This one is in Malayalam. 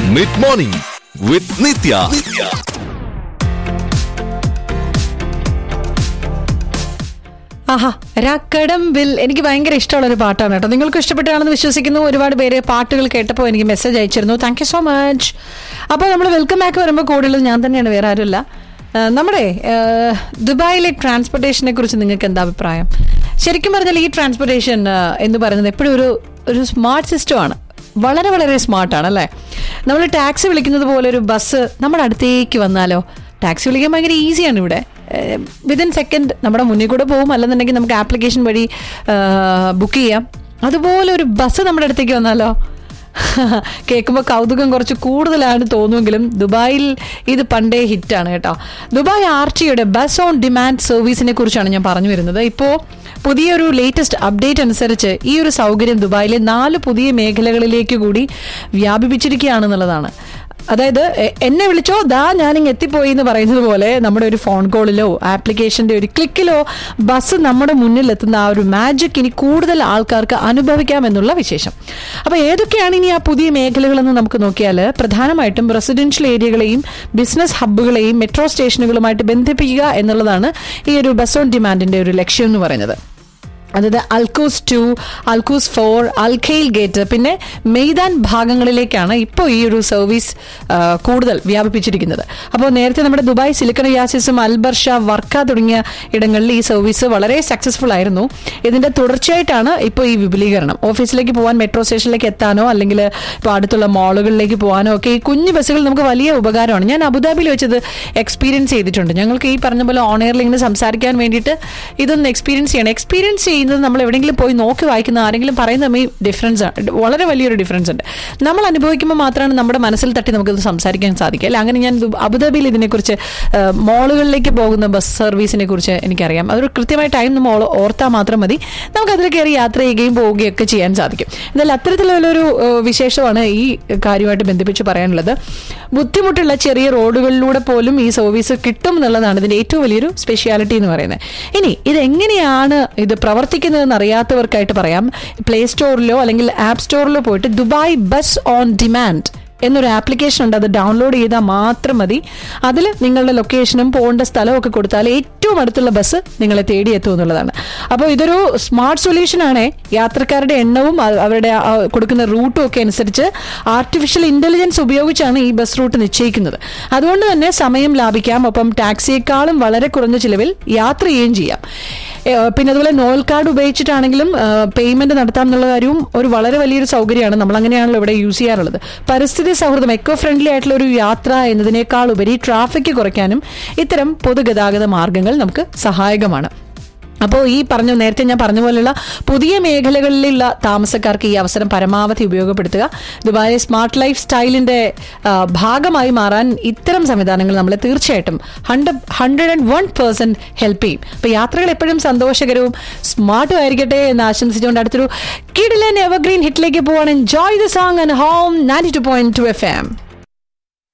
മിഡ് മോർണിംഗ് വിത്ത് നിത്യ. ആഹാ, രാക്കടമ്പിൽ എനിക്ക് ഭയങ്കര ഇഷ്ടമുള്ള ഒരു പാട്ടാണ് കേട്ടോ. നിങ്ങൾക്ക് ഇഷ്ടപ്പെട്ടാണെന്ന് വിശ്വസിക്കുന്നു. ഒരുപാട് പേര് പാട്ടുകൾ കേട്ടപ്പോൾ എനിക്ക് മെസ്സേജ് അയച്ചിരുന്നു. Thank you so much. അപ്പോൾ നമ്മൾ വെൽക്കം ബാക്ക് വരുമ്പോൾ കൂടുതൽ ഞാൻ തന്നെയാണ്, വേറെ ആരുമില്ല. നമ്മുടെ ദുബായിലെ ട്രാൻസ്പോർട്ടേഷനെ കുറിച്ച് നിങ്ങൾക്ക് എന്താ അഭിപ്രായം? ശരിക്കും പറഞ്ഞാൽ ഈ ട്രാൻസ്പോർട്ടേഷൻ എന്ന് പറയുന്നത് എപ്പോഴും ഒരു സ്മാർട്ട് സിസ്റ്റമാണ്. വളരെ വളരെ സ്മാർട്ടാണ് അല്ലേ? നമ്മൾ ടാക്സി വിളിക്കുന്നത് പോലെ ഒരു ബസ് നമ്മുടെ അടുത്തേക്ക് വന്നാലോ? ടാക്സി വിളിക്കാൻ ഭയങ്കര ഈസിയാണ് ഇവിടെ. വിതിൻ സെക്കൻഡ് നമ്മുടെ മുന്നിൽ കൂടെ പോകും, അല്ലെന്നുണ്ടെങ്കിൽ നമുക്ക് ആപ്ലിക്കേഷൻ വഴി ബുക്ക് ചെയ്യാം. അതുപോലെ ഒരു ബസ് നമ്മുടെ അടുത്തേക്ക് വന്നാലോ? കേൾക്കുമ്പോൾ കൗതുകം കുറച്ച് കൂടുതലാണ് തോന്നുമെങ്കിലും ദുബായിൽ ഇത് പണ്ടേ ഹിറ്റാണ് കേട്ടോ. ദുബായ് ആർച്ചിയുടെ ബസ് ഓൺ ഡിമാൻഡ് സർവീസിനെ കുറിച്ചാണ് ഞാൻ പറഞ്ഞു വരുന്നത്. ഇപ്പോൾ പുതിയൊരു ലേറ്റസ്റ്റ് അപ്ഡേറ്റ് അനുസരിച്ച് ഈ ഒരു സൗകര്യം ദുബായിലെ 4 പുതിയ മേഖലകളിലേക്ക് കൂടി വ്യാപിപ്പിച്ചിരിക്കുകയാണെന്നുള്ളതാണ്. അതായത് എന്നെ വിളിച്ചോ, ദാ ഞാനിങ്ങ് എത്തിപ്പോയി എന്ന് പറയുന്നത് പോലെ നമ്മുടെ ഒരു ഫോൺ കോളിലോ ആപ്ലിക്കേഷന്റെ ഒരു ക്ലിക്കിലോ ബസ് നമ്മുടെ മുന്നിൽ എത്തുന്ന ആ ഒരു മാജിക് ഇനി കൂടുതൽ ആൾക്കാർക്ക് അനുഭവിക്കാമെന്നുള്ള വിശേഷം. അപ്പോൾ ഏതൊക്കെയാണ് ഇനി ആ പുതിയ മേഖലകളെന്ന് നമുക്ക് നോക്കിയാൽ, പ്രധാനമായിട്ടും റെസിഡൻഷ്യൽ ഏരിയകളെയും ബിസിനസ് ഹബ്ബുകളെയും മെട്രോ സ്റ്റേഷനുകളുമായിട്ട് ബന്ധിപ്പിക്കുക എന്നുള്ളതാണ് ഈ ഒരു ബസ് ഓൺ ഡിമാൻഡിന്റെ ഒരു ലക്ഷ്യം എന്ന് പറയുന്നത്. അതായത് അൽക്കൂസ് 2, അൽക്കൂസ് 4, അൽഖെയിൽ ഗേറ്റ്, പിന്നെ മെയ്ദാൻ ഭാഗങ്ങളിലേക്കാണ് ഇപ്പോൾ ഈ ഒരു സർവീസ് കൂടുതൽ വ്യാപിപ്പിച്ചിരിക്കുന്നത്. അപ്പോൾ നേരത്തെ നമ്മുടെ ദുബായ് സിലിക്കൺ ഒയാസിസും അൽബർഷ, വർക്ക തുടങ്ങിയ ഇടങ്ങളിൽ ഈ സർവീസ് വളരെ സക്സസ്ഫുൾ ആയിരുന്നു. ഇതിന്റെ തുടർച്ചയായിട്ടാണ് ഇപ്പോൾ ഈ വിപുലീകരണം. ഓഫീസിലേക്ക് പോകാൻ, മെട്രോ സ്റ്റേഷനിലേക്ക് എത്താനോ അല്ലെങ്കിൽ ഇപ്പോൾ അടുത്തുള്ള മാളുകളിലേക്ക് പോകാനോ ഒക്കെ ഈ കുഞ്ഞു ബസ്സുകൾ നമുക്ക് വലിയ ഉപകാരമാണ്. ഞാൻ അബുദാബിയിൽ വെച്ചത് എക്സ്പീരിയൻസ് ചെയ്തിട്ടുണ്ട്. ഞങ്ങൾക്ക് ഈ പറഞ്ഞ പോലെ ഓൺ എയറിൽ ഇങ്ങനെ സംസാരിക്കാൻ വേണ്ടിയിട്ട് ഇതൊന്ന് എക്സ്പീരിയൻസ് ചെയ്യണം. എക്സ്പീരിയൻസ് നമ്മൾ എവിടെയെങ്കിലും പോയി നോക്കി വായിക്കുന്ന ആരെങ്കിലും പറയുന്ന തമ്മിൽ ഡിഫറൻസ് ആണ്, വളരെ വലിയൊരു ഡിഫറൻസ് ഉണ്ട്. നമ്മൾ അനുഭവിക്കുമ്പോൾ മാത്രമാണ് നമ്മുടെ മനസ്സിൽ തട്ടി നമുക്കിത് സംസാരിക്കാൻ സാധിക്കുക അല്ല. അങ്ങനെ ഞാൻ അബുദാബിയിൽ ഇതിനെക്കുറിച്ച് മോളുകളിലേക്ക് പോകുന്ന ബസ് സർവീസിനെ കുറിച്ച് എനിക്കറിയാം. അതൊരു കൃത്യമായ ടൈം നമ്മൾ ഓർത്താൽ മാത്രം മതി, നമുക്ക് അതിൽ കയറി യാത്ര ചെയ്യുകയും പോവുകയൊക്കെ ചെയ്യാൻ സാധിക്കും. എന്നാൽ അത്തരത്തിലുള്ളൊരു വിശേഷമാണ് ഈ കാര്യമായിട്ട് ബന്ധിപ്പിച്ച് പറയാനുള്ളത്. ബുദ്ധിമുട്ടുള്ള ചെറിയ റോഡുകളിലൂടെ പോലും ഈ സർവീസ് കിട്ടും എന്നുള്ളതാണ് ഇതിന്റെ ഏറ്റവും വലിയൊരു സ്പെഷ്യാലിറ്റി എന്ന് പറയുന്നത്. ഇനി ഇതെങ്ങനെയാണ് ഇത് പ്രവർത്തിക്കുന്നതെന്ന് അറിയാത്തവർക്കായിട്ട് പറയാം. പ്ലേ സ്റ്റോറിലോ അല്ലെങ്കിൽ ആപ്പ് സ്റ്റോറിലോ പോയിട്ട് ദുബായ് ബസ് ഓൺ ഡിമാൻഡ് എന്നൊരു ആപ്ലിക്കേഷൻ ഉണ്ട്. അത് ഡൗൺലോഡ് ചെയ്താൽ മാത്രം മതി. അതിൽ നിങ്ങളുടെ ലൊക്കേഷനും പോകേണ്ട സ്ഥലവും ഒക്കെ കൊടുത്താൽ ഏറ്റവും അടുത്തുള്ള ബസ് നിങ്ങളെ തേടിയെത്തും എന്നുള്ളതാണ്. അപ്പോൾ ഇതൊരു സ്മാർട്ട് സൊല്യൂഷൻ ആണ്. യാത്രക്കാരുടെ എണ്ണവും അവരുടെ കൊടുക്കുന്ന റൂട്ടും ഒക്കെ അനുസരിച്ച് ആർട്ടിഫിഷ്യൽ ഇന്റലിജൻസ് ഉപയോഗിച്ചാണ് ഈ ബസ് റൂട്ട് നിശ്ചയിക്കുന്നത്. അതുകൊണ്ട് തന്നെ സമയം ലാഭിക്കാം, ഒപ്പം ടാക്സിയേക്കാളും വളരെ കുറഞ്ഞ ചിലവിൽ യാത്ര ചെയ്യുകയും ചെയ്യാം. പിന്നെ അതുപോലെ നോയൽ കാർഡ് ഉപയോഗിച്ചിട്ടാണെങ്കിലും പേയ്മെന്റ് നടത്താം എന്നുള്ള കാര്യവും ഒരു വളരെ വലിയൊരു സൗകര്യമാണ്. നമ്മൾ അങ്ങനെയാണല്ലോ ഇവിടെ യൂസ് ചെയ്യാറുള്ളത്. പരിസ്ഥിതി സൗഹൃദം, എക്കോ ഫ്രണ്ട്ലി ആയിട്ടുള്ള ഒരു യാത്ര എന്നതിനേക്കാൾ ഉപരി ട്രാഫിക് കുറയ്ക്കാനും ഇത്തരം പൊതുഗതാഗത മാർഗങ്ങൾ നമുക്ക് സഹായകമാണ്. അപ്പോൾ ഈ നേരത്തെ ഞാൻ പറഞ്ഞ പോലെയുള്ള പുതിയ മേഖലകളിലുള്ള താമസക്കാർക്ക് ഈ അവസരം പരമാവധി ഉപയോഗപ്പെടുത്തുക. ദുബായിലെ സ്മാർട്ട് ലൈഫ് സ്റ്റൈലിന്റെ ഭാഗമായി മാറാൻ ഇത്തരം സംവിധാനങ്ങൾ നമ്മളെ തീർച്ചയായിട്ടും 101% ഹെൽപ്പ് ചെയ്യും. അപ്പോൾ യാത്രകൾ എപ്പോഴും സന്തോഷകരവും സ്മാർട്ടും ആയിരിക്കട്ടെ എന്ന് ആശംസിച്ചുകൊണ്ട് അടുത്തൊരു കിടിലൻ എവർഗ്രീൻ ഹിറ്റിലേക്ക് പോവാണ്. Enjoy the song and home 92.2 FM.